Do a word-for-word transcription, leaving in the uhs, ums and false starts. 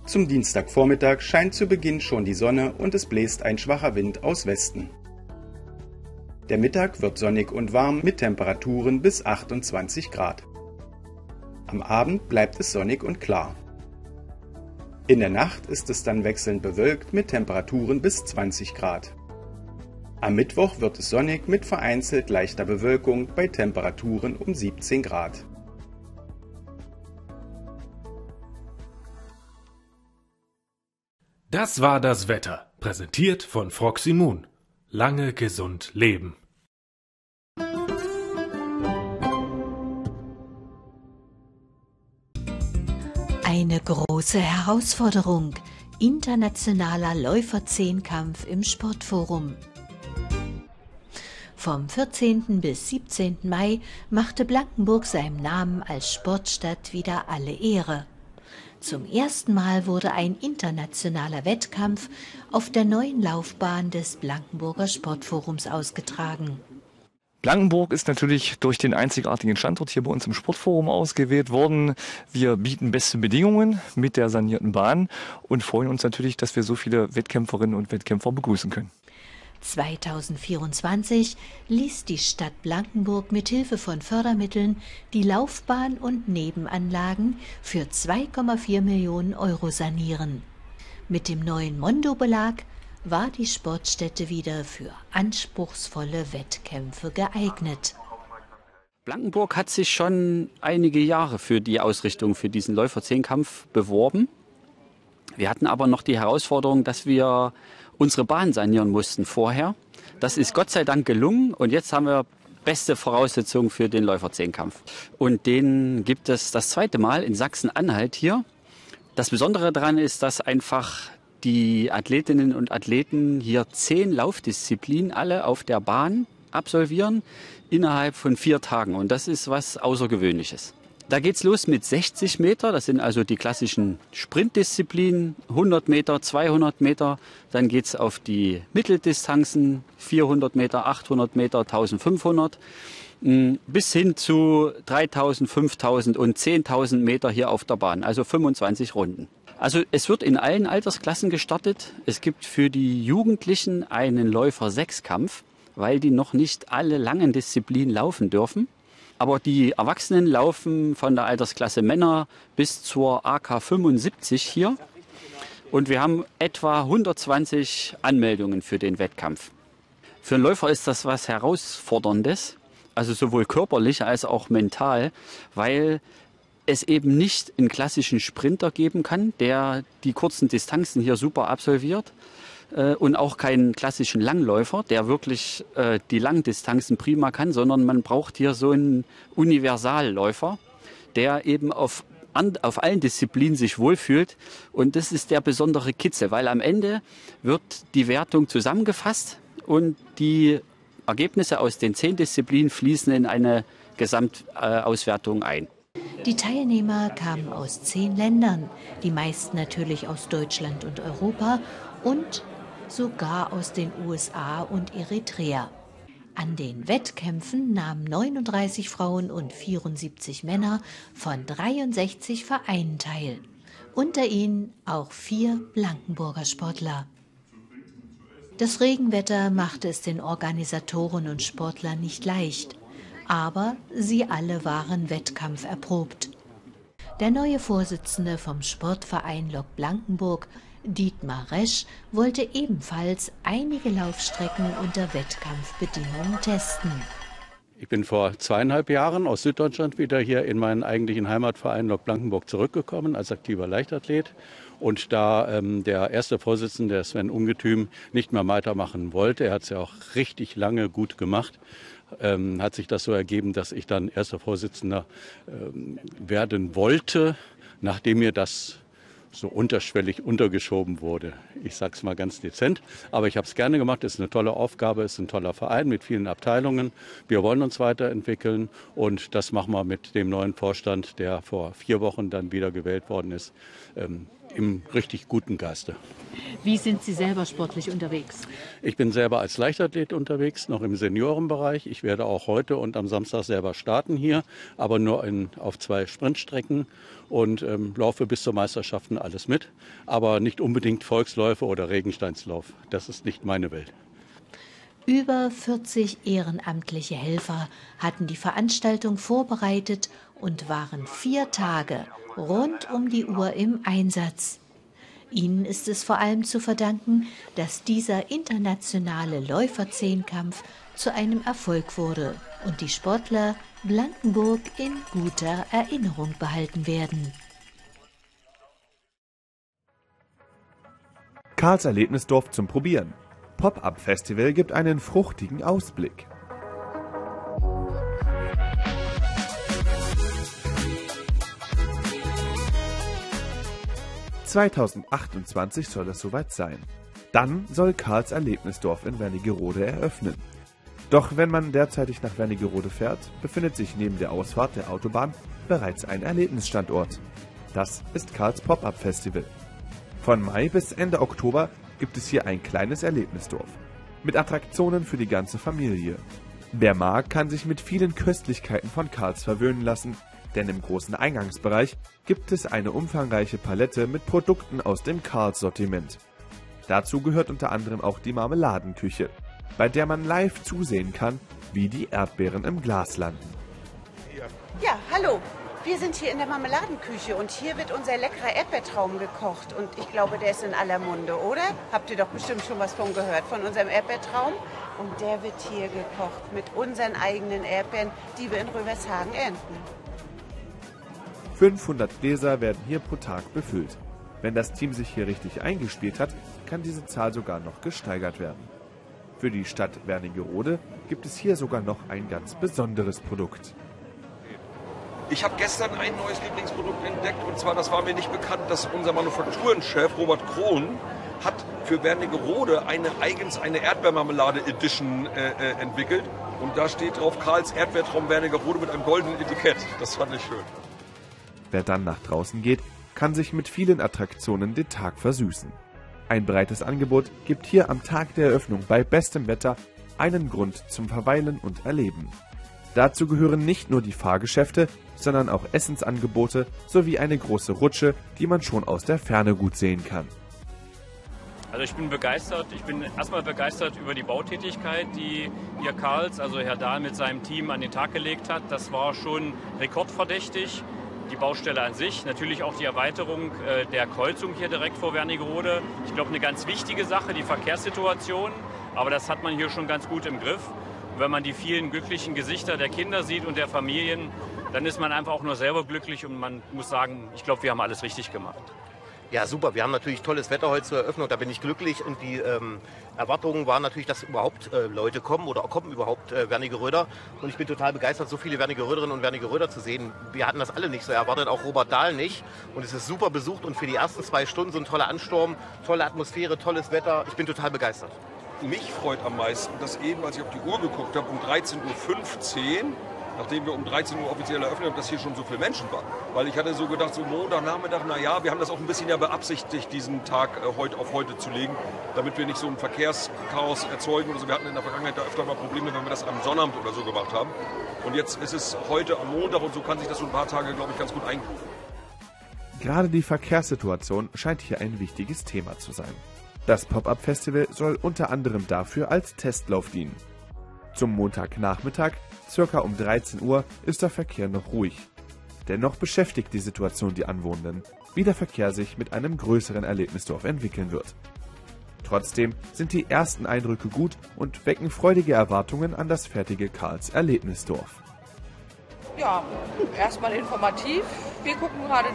Zum Dienstagvormittag scheint zu Beginn schon die Sonne und es bläst ein schwacher Wind aus Westen. Der Mittag wird sonnig und warm mit Temperaturen bis achtundzwanzig Grad. Am Abend bleibt es sonnig und klar. In der Nacht ist es dann wechselnd bewölkt mit Temperaturen bis zwanzig Grad. Am Mittwoch wird es sonnig mit vereinzelt leichter Bewölkung bei Temperaturen um siebzehn Grad. Das war das Wetter, präsentiert von Froximmun. Lange gesund leben. Eine große Herausforderung. Internationaler Läuferzehnkampf im Sportforum. Vom vierzehnten bis siebzehnten Mai machte Blankenburg seinem Namen als Sportstadt wieder alle Ehre. Zum ersten Mal wurde ein internationaler Wettkampf auf der neuen Laufbahn des Blankenburger Sportforums ausgetragen. Blankenburg ist natürlich durch den einzigartigen Standort hier bei uns im Sportforum ausgewählt worden. Wir bieten beste Bedingungen mit der sanierten Bahn und freuen uns natürlich, dass wir so viele Wettkämpferinnen und Wettkämpfer begrüßen können. zweitausendvierundzwanzig ließ die Stadt Blankenburg mit Hilfe von Fördermitteln die Laufbahn und Nebenanlagen für zwei Komma vier Millionen Euro sanieren. Mit dem neuen Mondo-Belag war die Sportstätte wieder für anspruchsvolle Wettkämpfe geeignet. Blankenburg hat sich schon einige Jahre für die Ausrichtung für diesen Läuferzehnkampf beworben. Wir hatten aber noch die Herausforderung, dass wir unsere Bahn sanieren mussten vorher. Das ist Gott sei Dank gelungen und jetzt haben wir beste Voraussetzungen für den Läuferzehnkampf. Und den gibt es das zweite Mal in Sachsen-Anhalt hier. Das Besondere daran ist, dass einfach die Athletinnen und Athleten hier zehn Laufdisziplinen alle auf der Bahn absolvieren innerhalb von vier Tagen. Und das ist was Außergewöhnliches. Da geht's los mit sechzig Meter, das sind also die klassischen Sprintdisziplinen, hundert Meter, zweihundert Meter. Dann geht's auf die Mitteldistanzen, vierhundert Meter, achthundert Meter, eintausendfünfhundert, bis hin zu dreitausend, fünftausend und zehntausend Meter hier auf der Bahn, also fünfundzwanzig Runden. Also es wird in allen Altersklassen gestartet. Es gibt für die Jugendlichen einen Läufer-Sechskampf, weil die noch nicht alle langen Disziplinen laufen dürfen. Aber die Erwachsenen laufen von der Altersklasse Männer bis zur A K fünfundsiebzig hier. Und wir haben etwa hundertzwanzig Anmeldungen für den Wettkampf. Für einen Läufer ist das was Herausforderndes, also sowohl körperlich als auch mental, weil es eben nicht einen klassischen Sprinter geben kann, der die kurzen Distanzen hier super absolviert. Und auch keinen klassischen Langläufer, der wirklich äh, die Langdistanzen prima kann, sondern man braucht hier so einen Universalläufer, der eben auf, an, auf allen Disziplinen sich wohlfühlt. Und das ist der besondere Kitzel, weil am Ende wird die Wertung zusammengefasst und die Ergebnisse aus den zehn Disziplinen fließen in eine Gesamtauswertung äh, ein. Die Teilnehmer kamen aus zehn Ländern, die meisten natürlich aus Deutschland und Europa und sogar aus den U S A und Eritrea. An den Wettkämpfen nahmen neununddreißig Frauen und vierundsiebzig Männer von dreiundsechzig Vereinen teil. Unter ihnen auch vier Blankenburger Sportler. Das Regenwetter machte es den Organisatoren und Sportlern nicht leicht, aber sie alle waren wettkampferprobt. Der neue Vorsitzende vom Sportverein Lok Blankenburg, Dietmar Resch, wollte ebenfalls einige Laufstrecken unter Wettkampfbedingungen testen. Ich bin vor zweieinhalb Jahren aus Süddeutschland wieder hier in meinen eigentlichen Heimatverein Lok Blankenburg zurückgekommen als aktiver Leichtathlet. Und da ähm, der erste Vorsitzende, der Sven Ungetüm, nicht mehr weitermachen wollte, er hat es ja auch richtig lange gut gemacht, ähm, hat sich das so ergeben, dass ich dann erster Vorsitzender ähm, werden wollte, nachdem mir das so unterschwellig untergeschoben wurde. Ich sage es mal ganz dezent, aber ich habe es gerne gemacht. Es ist eine tolle Aufgabe, es ist ein toller Verein mit vielen Abteilungen. Wir wollen uns weiterentwickeln und das machen wir mit dem neuen Vorstand, der vor vier Wochen dann wieder gewählt worden ist, ähm, im richtig guten Geiste. Wie sind Sie selber sportlich unterwegs? Ich bin selber als Leichtathlet unterwegs, noch im Seniorenbereich. Ich werde auch heute und am Samstag selber starten hier, aber nur in, auf zwei Sprintstrecken und ähm, laufe bis zur Meisterschaft alles mit, aber nicht unbedingt Volksläufe oder Regensteinslauf. Das ist nicht meine Welt. Über vierzig ehrenamtliche Helfer hatten die Veranstaltung vorbereitet und waren vier Tage rund um die Uhr im Einsatz. Ihnen ist es vor allem zu verdanken, dass dieser internationale Läuferzehnkampf zu einem Erfolg wurde und die Sportler Blankenburg in guter Erinnerung behalten werden. Karls Erlebnisdorf zum Probieren. Pop-up-Festival gibt einen fruchtigen Ausblick. zweitausendachtundzwanzig soll es soweit sein. Dann soll Karls Erlebnisdorf in Wernigerode eröffnen. Doch wenn man derzeitig nach Wernigerode fährt, befindet sich neben der Ausfahrt der Autobahn bereits ein Erlebnisstandort. Das ist Karls Pop-up-Festival. Von Mai bis Ende Oktober gibt es hier ein kleines Erlebnisdorf mit Attraktionen für die ganze Familie. Wer mag, kann sich mit vielen Köstlichkeiten von Karls verwöhnen lassen, denn im großen Eingangsbereich gibt es eine umfangreiche Palette mit Produkten aus dem Karls-Sortiment. Dazu gehört unter anderem auch die Marmeladenküche, bei der man live zusehen kann, wie die Erdbeeren im Glas landen. Ja, hallo. Wir sind hier in der Marmeladenküche und hier wird unser leckerer Erdbeertraum gekocht. Und ich glaube, der ist in aller Munde, oder? Habt ihr doch bestimmt schon was von gehört, von unserem Erdbeertraum? Und der wird hier gekocht mit unseren eigenen Erdbeeren, die wir in Rövershagen ernten. fünfhundert Gläser werden hier pro Tag befüllt. Wenn das Team sich hier richtig eingespielt hat, kann diese Zahl sogar noch gesteigert werden. Für die Stadt Wernigerode gibt es hier sogar noch ein ganz besonderes Produkt. Ich habe gestern ein neues Lieblingsprodukt entdeckt, und zwar, das war mir nicht bekannt, dass unser Manufakturenchef Robert Krohn hat für Wernigerode eine eigens eine Erdbeermarmelade-Edition äh, äh, entwickelt. Und da steht drauf Karls Erdbeertraum Wernigerode mit einem goldenen Etikett. Das fand ich schön. Wer dann nach draußen geht, kann sich mit vielen Attraktionen den Tag versüßen. Ein breites Angebot gibt hier am Tag der Eröffnung bei bestem Wetter einen Grund zum Verweilen und Erleben. Dazu gehören nicht nur die Fahrgeschäfte, sondern auch Essensangebote sowie eine große Rutsche, die man schon aus der Ferne gut sehen kann. Also ich bin begeistert. Ich bin erstmal begeistert über die Bautätigkeit, die hier Karls, also Herr Dahl mit seinem Team an den Tag gelegt hat. Das war schon rekordverdächtig. Die Baustelle an sich, natürlich auch die Erweiterung äh, der Kreuzung hier direkt vor Wernigerode. Ich glaube, eine ganz wichtige Sache, die Verkehrssituation. Aber das hat man hier schon ganz gut im Griff. Und wenn man die vielen glücklichen Gesichter der Kinder sieht und der Familien, dann ist man einfach auch nur selber glücklich und man muss sagen, ich glaube, wir haben alles richtig gemacht. Ja, super. Wir haben natürlich tolles Wetter heute zur Eröffnung, da bin ich glücklich. Und die ähm, Erwartungen waren natürlich, dass überhaupt äh, Leute kommen oder kommen überhaupt äh, Wernigeröder. Und ich bin total begeistert, so viele Wernigeröderinnen und Wernigeröder zu sehen. Wir hatten das alle nicht so erwartet, auch Robert Dahl nicht. Und es ist super besucht und für die ersten zwei Stunden so ein toller Ansturm, tolle Atmosphäre, tolles Wetter. Ich bin total begeistert. Mich freut am meisten, dass eben, als ich auf die Uhr geguckt habe, um dreizehn Uhr fünfzehn, nachdem wir um dreizehn Uhr offiziell eröffnet haben, dass hier schon so viele Menschen waren. Weil ich hatte so gedacht, so Montagnachmittag, na ja, wir haben das auch ein bisschen ja beabsichtigt, diesen Tag äh, heute auf heute zu legen, damit wir nicht so ein Verkehrschaos erzeugen oder so. Wir hatten in der Vergangenheit da öfter mal Probleme, wenn wir das am Sonnabend oder so gemacht haben. Und jetzt ist es heute am Montag und so kann sich das so ein paar Tage, glaube ich, ganz gut eingrufen. Gerade die Verkehrssituation scheint hier ein wichtiges Thema zu sein. Das Pop-up-Festival soll unter anderem dafür als Testlauf dienen. Zum Montagnachmittag, circa um dreizehn Uhr, ist der Verkehr noch ruhig. Dennoch beschäftigt die Situation die Anwohnenden, wie der Verkehr sich mit einem größeren Erlebnisdorf entwickeln wird. Trotzdem sind die ersten Eindrücke gut und wecken freudige Erwartungen an das fertige Karls Erlebnisdorf. Ja, erstmal informativ. Wir gucken gerade